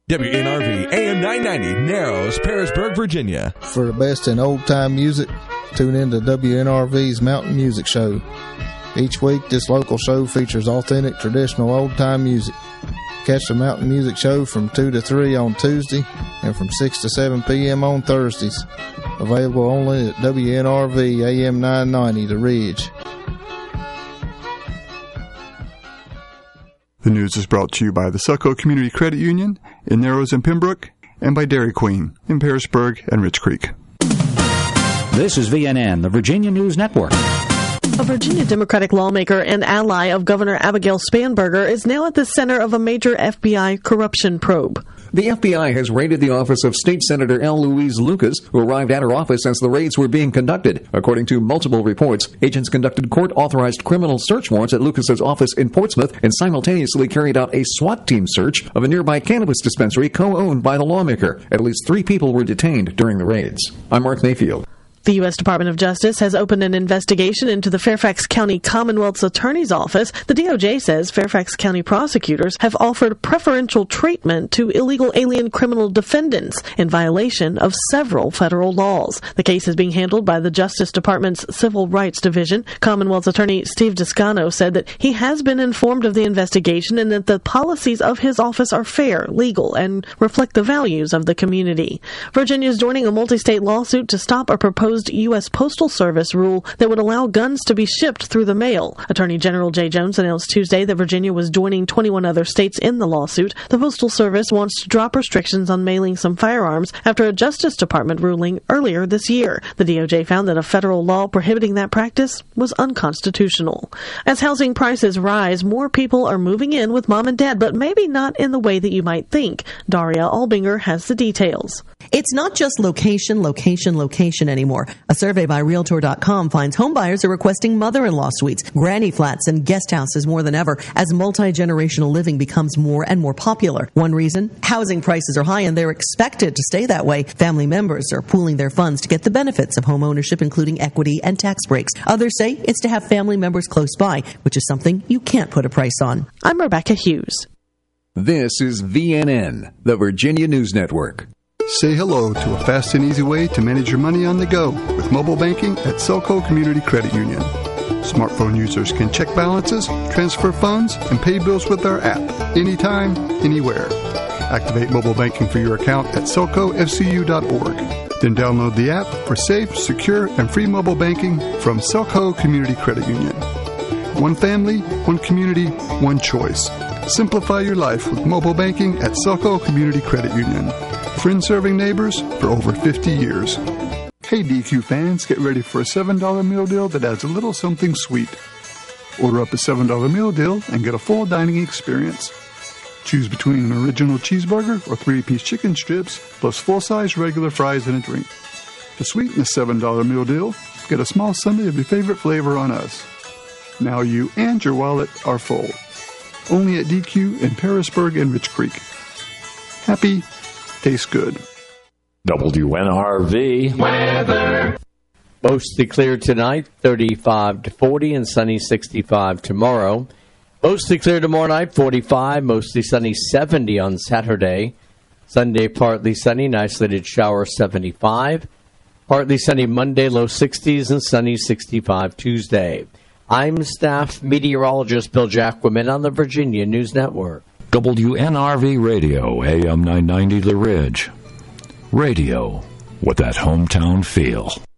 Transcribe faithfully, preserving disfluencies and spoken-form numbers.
W N R V A M nine ninety, Narrows, Parisburg, Virginia. For the best in old-time music, tune in to W N R V's Mountain Music Show. Each week, this local show features authentic, traditional old-time music. Catch the Mountain Music Show from two to three on Tuesday and from six to seven p.m. on Thursdays. Available only at W N R V A M nine ninety, The Ridge. The news is brought to you by the Selco Community Credit Union in Narrows and Pembroke, and by Dairy Queen in Parisburg and Rich Creek. This is V N N, the Virginia News Network. A Virginia Democratic lawmaker and ally of Governor Abigail Spanberger is now at the center of a major F B I corruption probe. The F B I has raided the office of State Senator L. Louise Lucas, who arrived at her office as the raids were being conducted. According to multiple reports, agents conducted court-authorized criminal search warrants at Lucas's office in Portsmouth and simultaneously carried out a SWAT team search of a nearby cannabis dispensary co-owned by the lawmaker. At least three people were detained during the raids. I'm Mark Mayfield. The U S Department of Justice has opened an investigation into the Fairfax County Commonwealth's Attorney's Office. The D O J says Fairfax County prosecutors have offered preferential treatment to illegal alien criminal defendants in violation of several federal laws. The case is being handled by the Justice Department's Civil Rights Division. Commonwealth's Attorney Steve Descano said that he has been informed of the investigation and that the policies of his office are fair, legal, and reflect the values of the community. Virginia is joining a multi-state lawsuit to stop a proposed U S Postal Service rule that would allow guns to be shipped through the mail. Attorney General Jay Jones announced Tuesday that Virginia was joining twenty-one other states in the lawsuit. The Postal Service wants to drop restrictions on mailing some firearms after a Justice Department ruling earlier this year. The D O J found that a federal law prohibiting that practice was unconstitutional. As housing prices rise, more people are moving in with mom and dad, but maybe not in the way that you might think. Daria Albinger has the details. It's not just location, location, location anymore. A survey by Realtor dot com finds homebuyers are requesting mother-in-law suites, granny flats, and guest houses more than ever as multi-generational living becomes more and more popular. One reason? Housing prices are high and they're expected to stay that way. Family members are pooling their funds to get the benefits of home ownership, including equity and tax breaks. Others say it's to have family members close by, which is something you can't put a price on. I'm Rebecca Hughes. This is V N N, the Virginia News Network. Say hello to a fast and easy way to manage your money on the go with mobile banking at Selco Community Credit Union. Smartphone users can check balances, transfer funds, and pay bills with our app anytime, anywhere. Activate mobile banking for your account at selco f c u dot org. Then download the app for safe, secure, and free mobile banking from Selco Community Credit Union. One family, one community, one choice. Simplify your life with mobile banking at Selco Community Credit Union. Friend-serving neighbors for over fifty years. Hey D Q fans, get ready for a seven dollar meal deal that adds a little something sweet. Order up a seven dollar meal deal and get a full dining experience. Choose between an original cheeseburger or three-piece chicken strips, plus full-size regular fries and a drink. To sweeten the seven dollar meal deal, get a small sundae of your favorite flavor on us. Now you and your wallet are full. Only at D Q in Parisburg and Rich Creek. Happy, tastes good. W N R V weather. Mostly clear tonight, thirty-five to forty, and sunny sixty-five tomorrow. Mostly clear tomorrow night, forty-five, mostly sunny seventy on Saturday. Sunday, partly sunny, an isolated shower, seventy-five. Partly sunny Monday, low sixties, and sunny sixty-five Tuesday. I'm staff meteorologist Bill Jacquemin on the Virginia News Network. W N R V Radio, A M nine ninety The Ridge. Radio with that hometown feel.